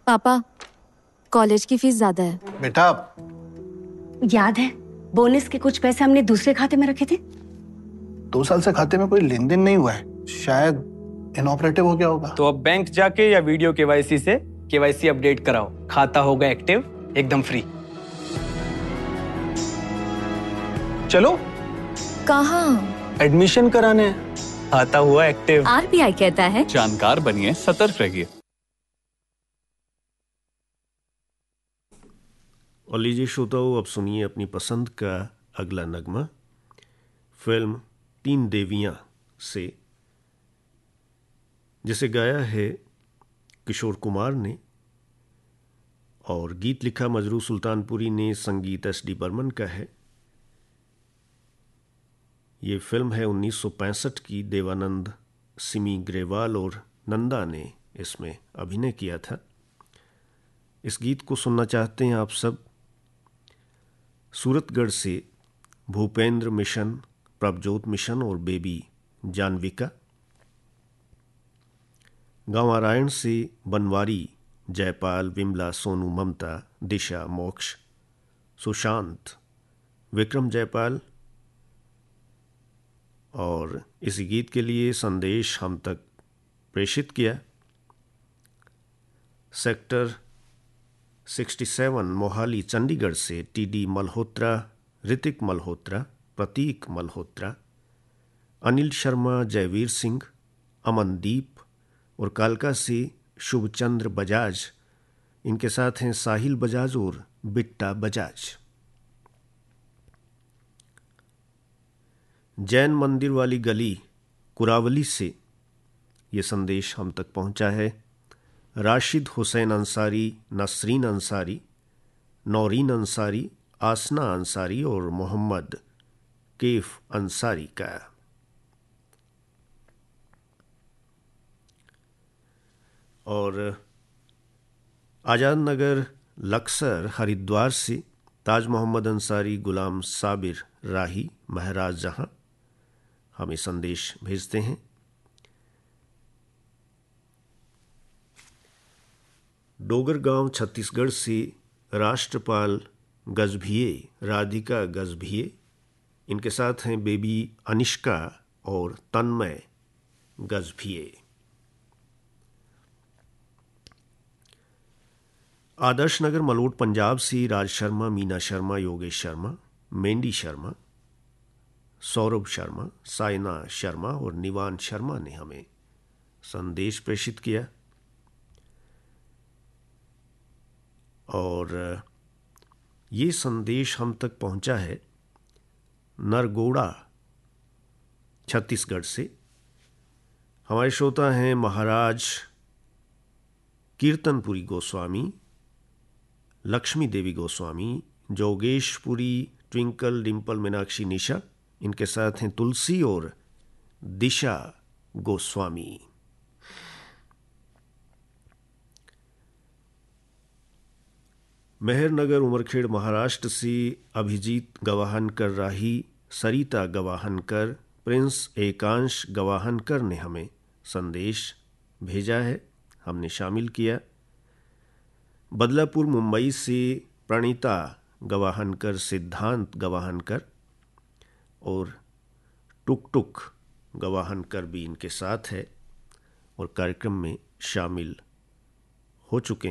पापा, कॉलेज की फीस ज्यादा है। बेटा, याद है बोनस के कुछ पैसे हमने दूसरे खाते में रखे थे? 2 साल से खाते में कोई लेन देन नहीं हुआ है, शायद इनऑपरेटिव हो गया होगा। तो अब बैंक जाके या वीडियो केवाईसी से केवाईसी अपडेट कराओ, खाता होगा एक्टिव एकदम फ्री। चलो। कहाँ? एडमिशन कराने। खाता हुआ एक्टिव। आरबीआई कहता है जानकार बनिए, सतर्क रहिए। और लीजिए श्रोताओं, अब सुनिए अपनी पसंद का अगला नगमा फिल्म 3 देवियाँ से, जिसे गाया है किशोर कुमार ने और गीत लिखा मजरू सुल्तानपुरी ने, संगीत एस.डी. बर्मन का है। ये फिल्म है 1965 की। देवानंद, सिमी ग्रेवाल और नंदा ने इसमें अभिनय किया था। इस गीत को सुनना चाहते हैं आप सब। सूरतगढ़ से भूपेंद्र मिशन, प्रभजोत मिशन और बेबी जानविका। गांव नारायण से बनवारी, जयपाल, विमला, सोनू, ममता, दिशा, मोक्ष, सुशांत, विक्रम जयपाल। और इस गीत के लिए संदेश हम तक प्रेषित किया सेक्टर 67 मोहाली चंडीगढ़ से टीडी मल्होत्रा, ऋतिक मल्होत्रा, प्रतीक मल्होत्रा, अनिल शर्मा, जयवीर सिंह, अमनदीप और कालका से शुभचंद्र बजाज। इनके साथ हैं साहिल बजाज और बिट्टा बजाज। जैन मंदिर वाली गली कुरावली से ये संदेश हम तक पहुंचा है। राशिद हुसैन अंसारी, नसरीन अंसारी, नौरीन अंसारी, आसना अंसारी और मोहम्मद कैफ अंसारी का। और आज़ाद नगर लक्सर हरिद्वार से ताज मोहम्मद अंसारी, गुलाम साबिर राही, महराज जहां हमें संदेश भेजते हैं। डोगरगांव छत्तीसगढ़ से राष्ट्रपाल गजभिये, राधिका गजभिये। इनके साथ हैं बेबी अनिष्का और तन्मय गजभिये। आदर्श नगर मलोट पंजाब से राज शर्मा, मीना शर्मा, योगेश शर्मा, मेंडी शर्मा, सौरभ शर्मा, साइना शर्मा और निवान शर्मा ने हमें संदेश प्रेषित किया। और ये संदेश हम तक पहुंचा है नरगोड़ा छत्तीसगढ़ से। हमारे श्रोता हैं महाराज कीर्तनपुरी गोस्वामी, लक्ष्मी देवी गोस्वामी, जोगेशपुरी, ट्विंकल, डिम्पल, मीनाक्षी, निशा। इनके साथ हैं तुलसी और दिशा गोस्वामी। मेहरनगर उमरखेड़ महाराष्ट्र से अभिजीत गवाहनकर राही, सरिता गवाहनकर, प्रिंस एकांश गवाहनकर ने हमें संदेश भेजा है, हमने शामिल किया। बदलापुर मुंबई से प्रणीता गवाहनकर, सिद्धांत गवाहनकर और टुक टुक गवाहनकर भी इनके साथ है और कार्यक्रम में शामिल हो चुके हैं।